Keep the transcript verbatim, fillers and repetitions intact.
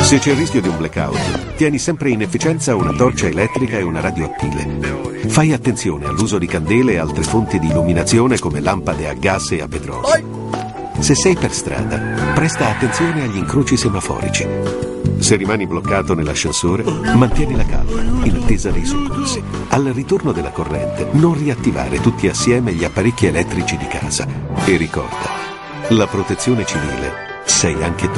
Se c'è il rischio di un blackout, tieni sempre in efficienza una torcia elettrica e una radio a pile. Fai attenzione all'uso di candele e altre fonti di illuminazione come lampade a gas e a petrolio. Se sei per strada, presta attenzione agli incroci semaforici. Se rimani bloccato nell'ascensore, mantieni la calma, in attesa dei soccorsi. Al ritorno della corrente, non riattivare tutti assieme gli apparecchi elettrici di casa. E ricorda, la protezione civile sei anche tu.